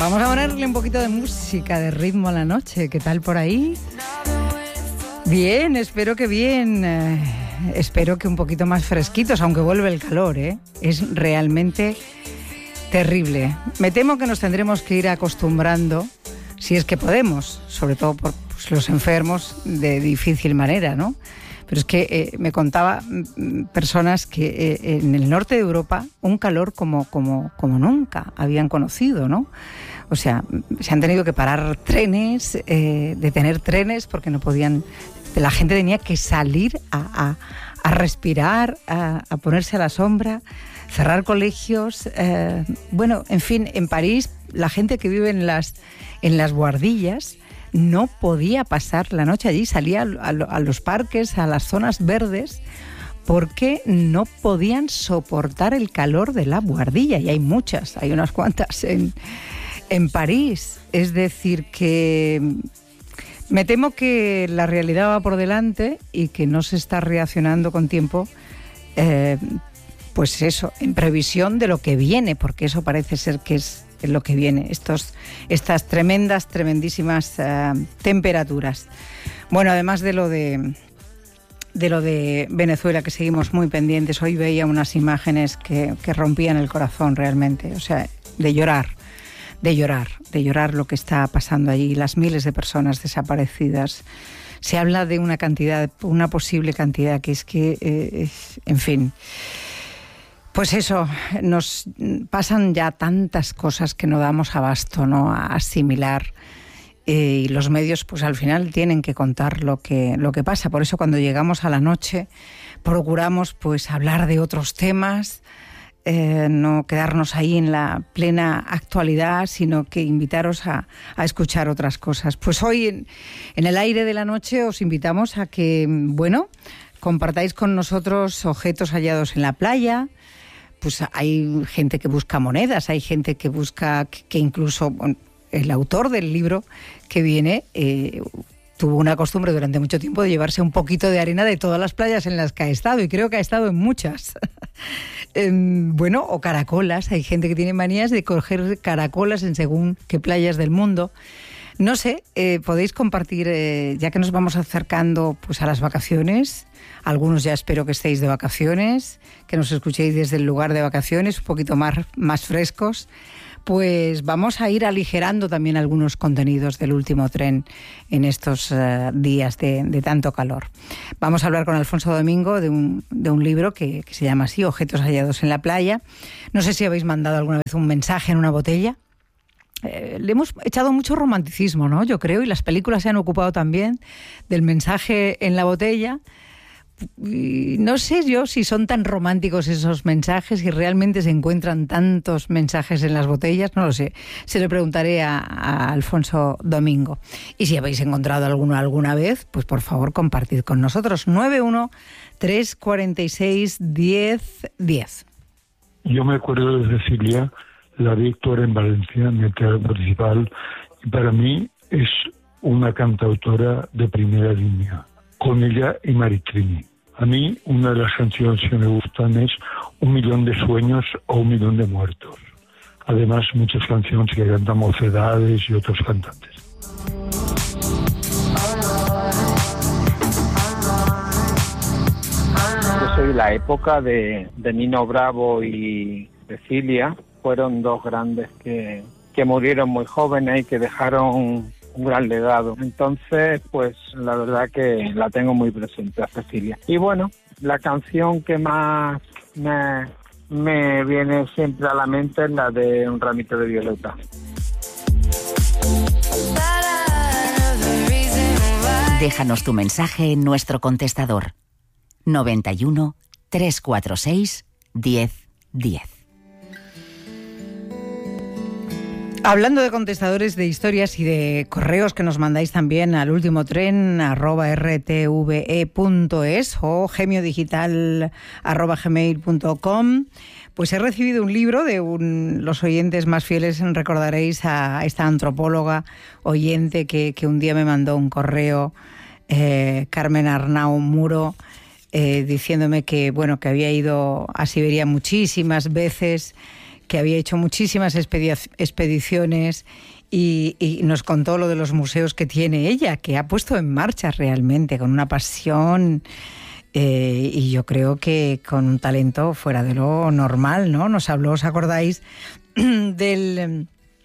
Vamos a ponerle un poquito de música, de ritmo a la noche. ¿Qué tal por ahí? Bien, espero que bien. Espero que un poquito más fresquitos, aunque vuelve el calor, ¿eh? Es realmente terrible. Me temo que nos tendremos que ir acostumbrando, si es que podemos, sobre todo por los enfermos, de difícil manera, ¿no? Pero es que me contaba personas que en el norte de Europa un calor como nunca habían conocido, ¿no? O sea, se han tenido que parar trenes, detener trenes porque no podían. La gente tenía que salir a respirar, a ponerse a la sombra, cerrar colegios. Bueno, en fin, en París la gente que vive en las buhardillas no podía pasar la noche allí, salía a los parques, a las zonas verdes, porque no podían soportar el calor de la buhardilla. Y hay muchas, hay unas cuantas en París. Es decir, que me temo que la realidad va por delante y que no se está reaccionando con tiempo, pues eso, en previsión de lo que viene, porque eso parece ser que es lo que viene, estas tremendísimas temperaturas. Bueno, además de lo de Venezuela, que seguimos muy pendientes, hoy veía unas imágenes que rompían el corazón realmente, o sea, de llorar lo que está pasando allí, las miles de personas desaparecidas. Se habla de una posible cantidad que es que, en fin. Pues eso, nos pasan ya tantas cosas que no damos abasto, ¿no?, a asimilar, y los medios pues al final tienen que contar lo que pasa. Por eso cuando llegamos a la noche procuramos pues hablar de otros temas, no quedarnos ahí en la plena actualidad, sino que invitaros a escuchar otras cosas. Pues hoy en el aire de la noche os invitamos a que, bueno, compartáis con nosotros objetos hallados en la playa. Pues hay gente que busca monedas, hay gente que busca, que incluso el autor del libro que viene tuvo una costumbre durante mucho tiempo de llevarse un poquito de arena de todas las playas en las que ha estado, y creo que ha estado en muchas. Bueno, o caracolas, hay gente que tiene manías de coger caracolas en según qué playas del mundo. No sé, podéis compartir, ya que nos vamos acercando pues a las vacaciones. Algunos ya espero que estéis de vacaciones, que nos escuchéis desde el lugar de vacaciones, un poquito más frescos. Pues vamos a ir aligerando también algunos contenidos del último tren en estos días de tanto calor. Vamos a hablar con Alfonso Domingo de un libro que se llama así, Objetos hallados en la playa. No sé si habéis mandado alguna vez un mensaje en una botella. Le hemos echado mucho romanticismo, ¿no? Yo creo, y las películas se han ocupado también del mensaje en la botella. Y no sé yo si son tan románticos esos mensajes, si realmente se encuentran tantos mensajes en las botellas, no lo sé. Se lo preguntaré a Alfonso Domingo. Y si habéis encontrado alguno alguna vez, pues por favor compartid con nosotros. 91-346-1010. Yo me acuerdo de Cecilia, la vi actuar en Valencia, en el Teatro Municipal, y para mí es una cantautora de primera línea. Con ella y Maritrini. A mí una de las canciones que me gustan es 1.000.000 de sueños o 1.000.000 de muertos. Además, muchas canciones que cantan Mocedades y otros cantantes. Yo soy la época de Nino Bravo y Cecilia. Fueron dos grandes que murieron muy jóvenes y que dejaron un gran legado. Entonces, pues la verdad que la tengo muy presente a Cecilia. Y bueno, la canción que más me viene siempre a la mente es la de Un ramito de violeta. Déjanos tu mensaje en nuestro contestador 91 346 1010. Hablando de contestadores de historias y de correos que nos mandáis también al ultimotren @rtve.es o gemiodigital@gmail.com, pues he recibido un libro de los oyentes más fieles. Recordaréis a esta antropóloga oyente que un día me mandó un correo, Carmen Arnau Muro, diciéndome que, bueno, que había ido a Siberia muchísimas veces, que había hecho muchísimas expediciones y nos contó lo de los museos que tiene ella, que ha puesto en marcha realmente con una pasión y yo creo que con un talento fuera de lo normal, ¿no? Nos habló, ¿os acordáis? Del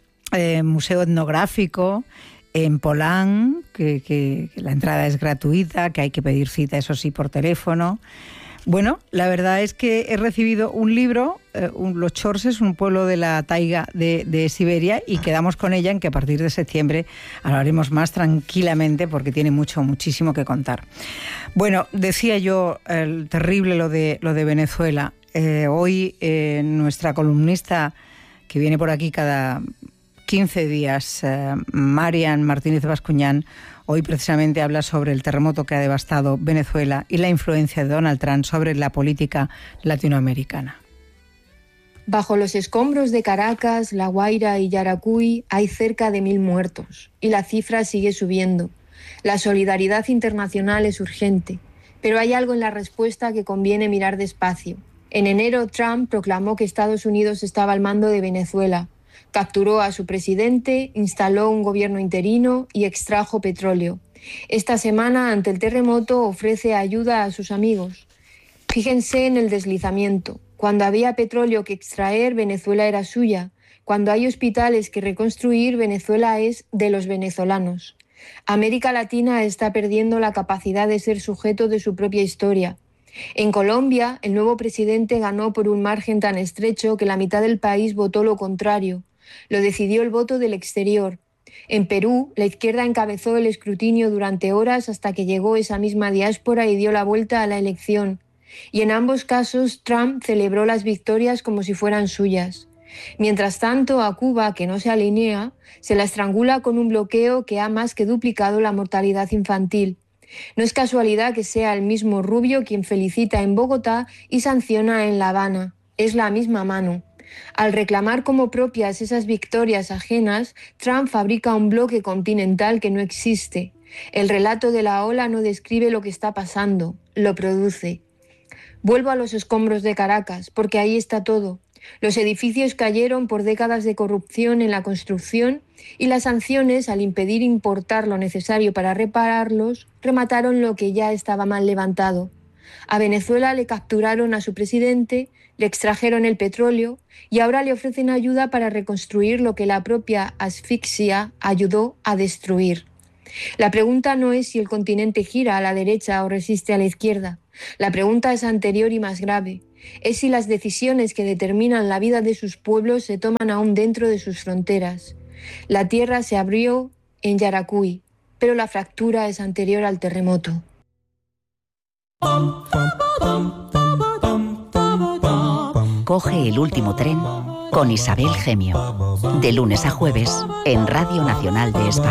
Museo Etnográfico en Polán, que la entrada es gratuita, que hay que pedir cita, eso sí, por teléfono. Bueno, la verdad es que he recibido un libro, Los Chorses, un pueblo de la taiga de Siberia, y quedamos con ella en que a partir de septiembre hablaremos más tranquilamente porque tiene muchísimo que contar. Bueno, decía yo, terrible lo de Venezuela. Hoy nuestra columnista que viene por aquí cada 15 días, Marian Martínez Bascuñán, hoy precisamente habla sobre el terremoto que ha devastado Venezuela y la influencia de Donald Trump sobre la política latinoamericana. Bajo los escombros de Caracas, La Guaira y Yaracuy hay cerca de 1.000 muertos y la cifra sigue subiendo. La solidaridad internacional es urgente, pero hay algo en la respuesta que conviene mirar despacio. En enero, Trump proclamó que Estados Unidos estaba al mando de Venezuela. Capturó a su presidente, instaló un gobierno interino y extrajo petróleo. Esta semana, ante el terremoto, ofrece ayuda a sus amigos. Fíjense en el deslizamiento. Cuando había petróleo que extraer, Venezuela era suya. Cuando hay hospitales que reconstruir, Venezuela es de los venezolanos. América Latina está perdiendo la capacidad de ser sujeto de su propia historia. En Colombia, el nuevo presidente ganó por un margen tan estrecho que la mitad del país votó lo contrario. Lo decidió el voto del exterior. En Perú, la izquierda encabezó el escrutinio durante horas hasta que llegó esa misma diáspora y dio la vuelta a la elección. Y en ambos casos, Trump celebró las victorias como si fueran suyas. Mientras tanto, a Cuba, que no se alinea, se la estrangula con un bloqueo que ha más que duplicado la mortalidad infantil. No es casualidad que sea el mismo Rubio quien felicita en Bogotá y sanciona en La Habana. Es la misma mano. Al reclamar como propias esas victorias ajenas, Trump fabrica un bloque continental que no existe. El relato de la ola no describe lo que está pasando, lo produce. Vuelvo a los escombros de Caracas, porque ahí está todo. Los edificios cayeron por décadas de corrupción en la construcción y las sanciones, al impedir importar lo necesario para repararlos, remataron lo que ya estaba mal levantado. A Venezuela le capturaron a su presidente, le extrajeron el petróleo y ahora le ofrecen ayuda para reconstruir lo que la propia asfixia ayudó a destruir. La pregunta no es si el continente gira a la derecha o resiste a la izquierda. La pregunta es anterior y más grave. Es si las decisiones que determinan la vida de sus pueblos se toman aún dentro de sus fronteras. La tierra se abrió en Yaracuy, pero la fractura es anterior al terremoto. Coge el último tren con Isabel Gemio, de lunes a jueves en Radio Nacional de España.